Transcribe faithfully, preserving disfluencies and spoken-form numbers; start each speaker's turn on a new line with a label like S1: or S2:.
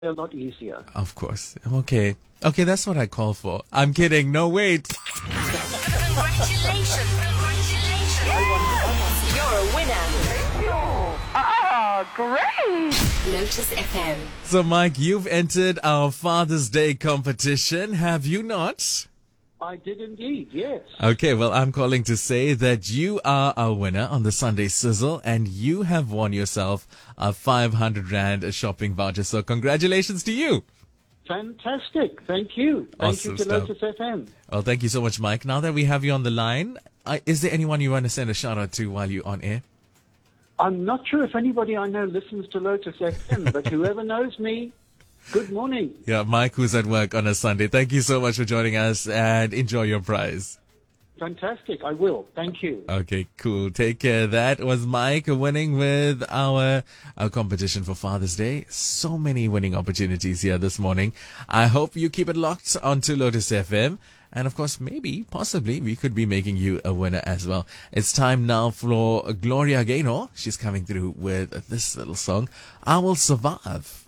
S1: a lot easier.
S2: Of course. Okay. Okay, that's what I call for. I'm kidding. No, wait.
S3: Congratulations. Congratulations. You're a winner.
S4: Oh, great!
S3: Lotus F M.
S2: So, Mike, you've entered our Father's Day competition, have you not?
S1: I did indeed, yes.
S2: Okay, well, I'm calling to say that you are our winner on the Sunday Sizzle, and you have won yourself a five hundred rand shopping voucher. So, congratulations to you.
S1: Fantastic. Thank you. Thank
S2: Awesome
S1: you to
S2: stuff.
S1: Lotus F M.
S2: Well, thank you so much, Mike. Now that we have you on the line, uh, is there anyone you want to send a shout out to while you're on air?
S1: I'm not sure if anybody I know listens to Lotus F M, but whoever knows me, good morning.
S2: Yeah, Mike, who's at work on a Sunday. Thank you so much for joining us, and enjoy your prize.
S1: Fantastic. I will. Thank you.
S2: Okay, cool. Take care. That was Mike winning with our, our competition for Father's Day. So many winning opportunities here this morning. I hope you keep it locked onto Lotus F M. And of course, maybe, possibly, we could be making you a winner as well. It's time now for Gloria Gaynor. She's coming through with this little song, I Will Survive.